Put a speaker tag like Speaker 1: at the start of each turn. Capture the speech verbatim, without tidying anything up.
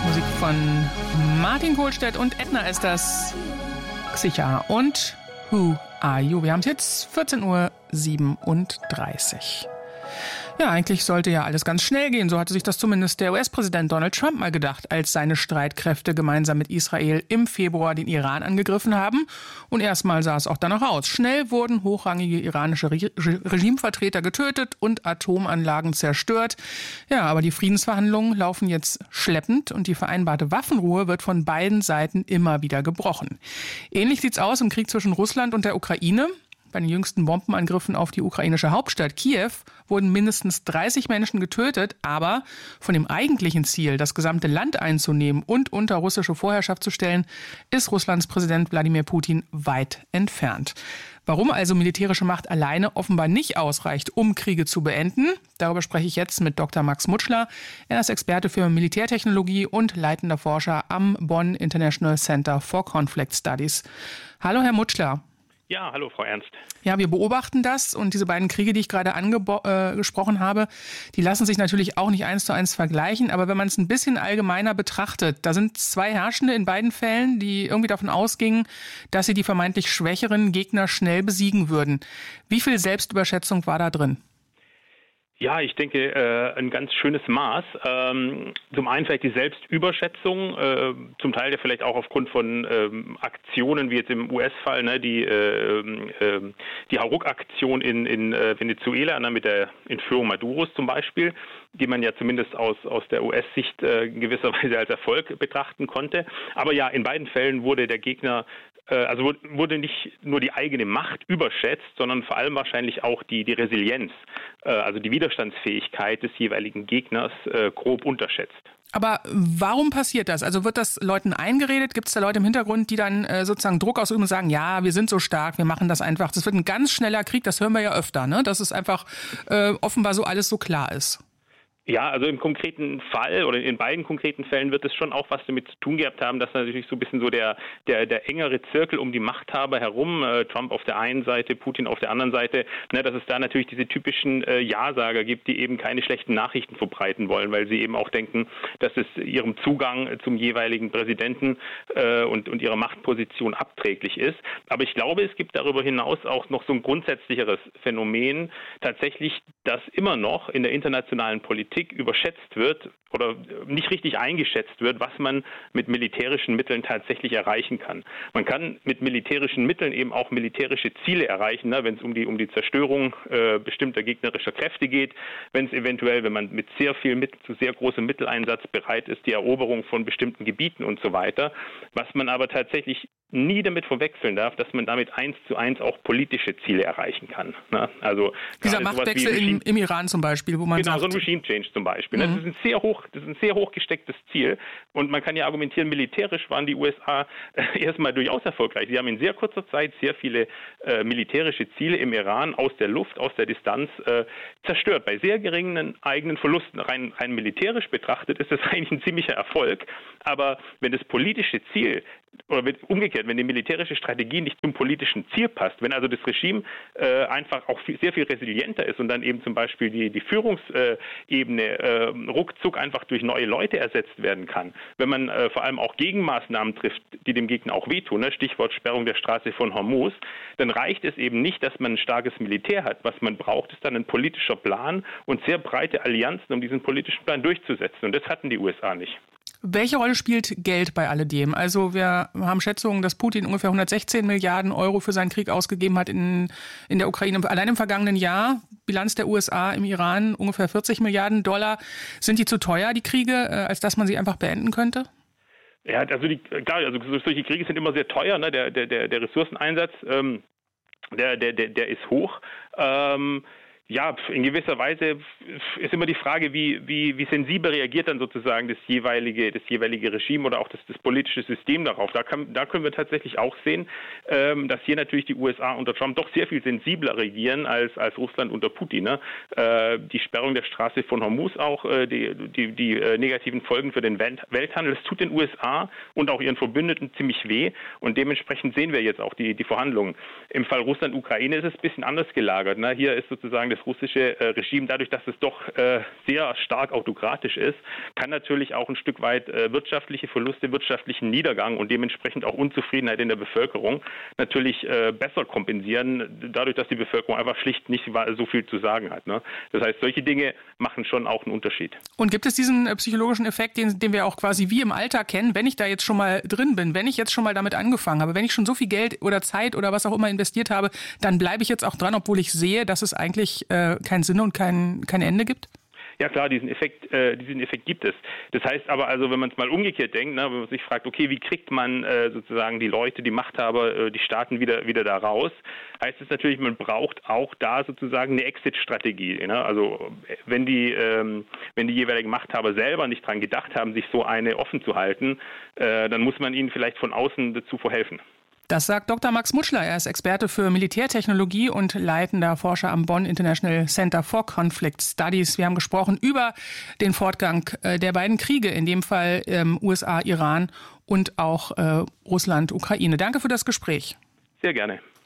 Speaker 1: Musik von Martin Kohlstedt und Edna ist das. Xicha und Who Are You? Wir haben es jetzt vierzehn Uhr siebenunddreißig. Ja, eigentlich sollte ja alles ganz schnell gehen. So hatte sich das zumindest der U S-Präsident Donald Trump mal gedacht, als seine Streitkräfte gemeinsam mit Israel im Februar den Iran angegriffen haben. Und erstmal sah es auch danach aus. Schnell wurden hochrangige iranische Re- Regimevertreter getötet und Atomanlagen zerstört. Ja, aber die Friedensverhandlungen laufen jetzt schleppend und die vereinbarte Waffenruhe wird von beiden Seiten immer wieder gebrochen. Ähnlich sieht's aus im Krieg zwischen Russland und der Ukraine. Bei den jüngsten Bombenangriffen auf die ukrainische Hauptstadt Kiew wurden mindestens dreißig Menschen getötet, aber von dem eigentlichen Ziel, das gesamte Land einzunehmen und unter russische Vorherrschaft zu stellen, ist Russlands Präsident Wladimir Putin weit entfernt. Warum also militärische Macht alleine offenbar nicht ausreicht, um Kriege zu beenden, darüber spreche ich jetzt mit Doktor Max Mutschler. Er ist Experte für Militärtechnologie und leitender Forscher am Bonn International Center for Conflict Studies. Hallo, Herr Mutschler.
Speaker 2: Ja, hallo Frau Ernst.
Speaker 1: Ja, wir beobachten das und diese beiden Kriege, die ich gerade angesprochen äh, habe, die lassen sich natürlich auch nicht eins zu eins vergleichen, aber wenn man es ein bisschen allgemeiner betrachtet, da sind zwei Herrschende in beiden Fällen, die irgendwie davon ausgingen, dass sie die vermeintlich schwächeren Gegner schnell besiegen würden. Wie viel Selbstüberschätzung war da drin?
Speaker 2: Ja, ich denke, äh, ein ganz schönes Maß. Ähm, zum einen vielleicht die Selbstüberschätzung, äh, zum Teil ja vielleicht auch aufgrund von ähm, Aktionen, wie jetzt im U S-Fall, ne, die äh, äh, die Hauruck-Aktion in, in äh, Venezuela, ne, mit der Entführung Maduros zum Beispiel, die man ja zumindest aus, aus der U S-Sicht äh, in gewisser Weise als Erfolg betrachten konnte. Aber ja, in beiden Fällen wurde der Gegner, äh, also wurde nicht nur die eigene Macht überschätzt, sondern vor allem wahrscheinlich auch die, die Resilienz, äh, also die Widerstandsfähigkeit des jeweiligen Gegners äh, grob unterschätzt.
Speaker 1: Aber warum passiert das? Also wird das Leuten eingeredet? Gibt es da Leute im Hintergrund, die dann äh, sozusagen Druck ausüben und sagen, ja, wir sind so stark, wir machen das einfach. Das wird ein ganz schneller Krieg, das hören wir ja öfter, ne? Dass es einfach äh, offenbar so alles so klar ist.
Speaker 2: Ja, also im konkreten Fall oder in beiden konkreten Fällen wird es schon auch was damit zu tun gehabt haben, dass natürlich so ein bisschen so der der der engere Zirkel um die Machthaber herum, äh, Trump auf der einen Seite, Putin auf der anderen Seite, ne, dass es da natürlich diese typischen äh, Ja-Sager gibt, die eben keine schlechten Nachrichten verbreiten wollen, weil sie eben auch denken, dass es ihrem Zugang zum jeweiligen Präsidenten äh, und und ihrer Machtposition abträglich ist. Aber ich glaube, es gibt darüber hinaus auch noch so ein grundsätzlicheres Phänomen, tatsächlich, dass immer noch in der internationalen Politik überschätzt wird oder nicht richtig eingeschätzt wird, was man mit militärischen Mitteln tatsächlich erreichen kann. Man kann mit militärischen Mitteln eben auch militärische Ziele erreichen, ne, wenn es um die um die Zerstörung äh, bestimmter gegnerischer Kräfte geht, wenn es eventuell, wenn man mit sehr viel mit zu sehr großem Mitteleinsatz bereit ist, die Eroberung von bestimmten Gebieten und so weiter. Was man aber tatsächlich nie damit verwechseln darf, dass man damit eins zu eins auch politische Ziele erreichen kann. Ne? Also
Speaker 1: dieser Machtwechsel im, im Iran zum Beispiel, wo man
Speaker 2: genau,
Speaker 1: sagt,
Speaker 2: so ein Regime Change zum Beispiel.
Speaker 1: Mhm.
Speaker 2: Das ist ein sehr hoch, das ist ein sehr hoch gestecktes Ziel und man kann ja argumentieren, militärisch waren die U S A äh, erstmal durchaus erfolgreich. Sie haben in sehr kurzer Zeit sehr viele äh, militärische Ziele im Iran aus der Luft, aus der Distanz äh, zerstört. Bei sehr geringen eigenen Verlusten. Rein, rein militärisch betrachtet ist das eigentlich ein ziemlicher Erfolg. Aber wenn das politische Ziel oder wenn, umgekehrt, wenn die militärische Strategie nicht zum politischen Ziel passt, wenn also das Regime äh, einfach auch viel, sehr viel resilienter ist und dann eben zum Beispiel die, die Führungsebene äh, ruckzuck einfach durch neue Leute ersetzt werden kann, wenn man äh, vor allem auch Gegenmaßnahmen trifft, die dem Gegner auch wehtun, ne? Stichwort Sperrung der Straße von Hormuz, dann reicht es eben nicht, dass man ein starkes Militär hat. Was man braucht, ist dann ein politischer Plan und sehr breite Allianzen, um diesen politischen Plan durchzusetzen. Und das hatten die U S A nicht.
Speaker 1: Welche Rolle spielt Geld bei alledem? Also wir haben Schätzungen, dass Putin ungefähr hundertsechzehn Milliarden Euro für seinen Krieg ausgegeben hat in, in der Ukraine. Allein im vergangenen Jahr, Bilanz der U S A im Iran, ungefähr vierzig Milliarden Dollar. Sind die zu teuer, die Kriege, als dass man sie einfach beenden könnte?
Speaker 2: Ja, also die, klar, also solche Kriege sind immer sehr teuer, ne? Der, der, der Ressourceneinsatz, ähm, der, der, der, der ist hoch. Ähm, Ja, in gewisser Weise ist immer die Frage, wie, wie, wie sensibel reagiert dann sozusagen das jeweilige, das jeweilige Regime oder auch das, das politische System darauf. Da, kann, da können wir tatsächlich auch sehen, ähm, dass hier natürlich die U S A unter Trump doch sehr viel sensibler reagieren als, als Russland unter Putin. Ne? Äh, die Sperrung der Straße von Hormuz auch, äh, die, die, die äh, negativen Folgen für den Welthandel, das tut den U S A und auch ihren Verbündeten ziemlich weh und dementsprechend sehen wir jetzt auch die, die Verhandlungen. Im Fall Russland-Ukraine ist es ein bisschen anders gelagert. Ne? Hier ist sozusagen das das russische äh, Regime, dadurch, dass es doch äh, sehr stark autokratisch ist, kann natürlich auch ein Stück weit äh, wirtschaftliche Verluste, wirtschaftlichen Niedergang und dementsprechend auch Unzufriedenheit in der Bevölkerung natürlich äh, besser kompensieren, dadurch, dass die Bevölkerung einfach schlicht nicht so viel zu sagen hat. Ne? Das heißt, solche Dinge machen schon auch einen Unterschied.
Speaker 1: Und gibt es diesen äh, psychologischen Effekt, den, den wir auch quasi wie im Alltag kennen, wenn ich da jetzt schon mal drin bin, wenn ich jetzt schon mal damit angefangen habe, wenn ich schon so viel Geld oder Zeit oder was auch immer investiert habe, dann bleibe ich jetzt auch dran, obwohl ich sehe, dass es eigentlich äh, keinen Sinn und kein, kein Ende gibt?
Speaker 2: Ja klar, diesen Effekt, äh, diesen Effekt gibt es. Das heißt aber also, wenn man es mal umgekehrt denkt, ne, wenn man sich fragt, okay, wie kriegt man äh, sozusagen die Leute, die Machthaber, äh, die Staaten wieder wieder da raus, heißt es natürlich, man braucht auch da sozusagen eine Exit-Strategie. Ne? Also wenn die ähm, wenn die jeweiligen Machthaber selber nicht dran gedacht haben, sich so eine offen zu halten, äh, dann muss man ihnen vielleicht von außen dazu verhelfen.
Speaker 1: Das sagt Doktor Max Mutschler. Er ist Experte für Militärtechnologie und leitender Forscher am Bonn International Center for Conflict Studies. Wir haben gesprochen über den Fortgang der beiden Kriege, in dem Fall ähm, U S A, Iran und auch äh, Russland, Ukraine. Danke für das Gespräch.
Speaker 2: Sehr gerne.